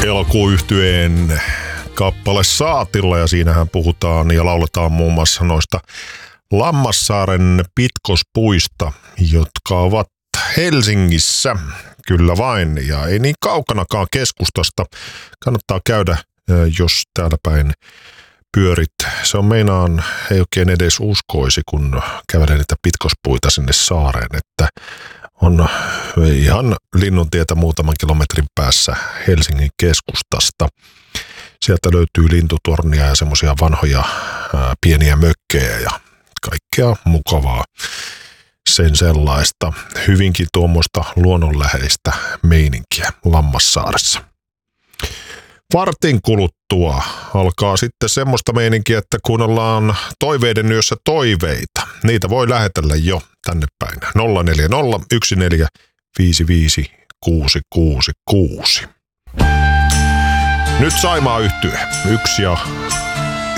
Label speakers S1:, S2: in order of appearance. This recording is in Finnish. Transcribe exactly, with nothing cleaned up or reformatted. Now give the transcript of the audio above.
S1: Elokuuyhtyeen kappale Saatilla, ja siinähän puhutaan ja lauletaan muun muassa noista Lammassaaren pitkospuista, jotka ovat Helsingissä, kyllä vain, ja ei niin kaukanakaan keskustasta. Kannattaa käydä, jos täällä päin pyörit. Se on meinaan, ei oikein edes uskoisi, kun kävelee niitä pitkospuita sinne saareen, että on ihan Linnuntietä muutaman kilometrin päässä Helsingin keskustasta. Sieltä löytyy lintutornia ja semmoisia vanhoja ää, pieniä mökkejä ja kaikkea mukavaa sen sellaista. Hyvinkin tuommoista luonnonläheistä meininkiä Lammassaaressa. Vartin kuluttua alkaa sitten semmoista meininkiä, että kuunnellaan Toiveiden yössä toiveita. Niitä voi lähetellä jo tänne päin. nolla neljä nolla yksi neljä viisi viisi kuusi kuusi kuusi. Nyt Saimaa Yhtye. Yksi ja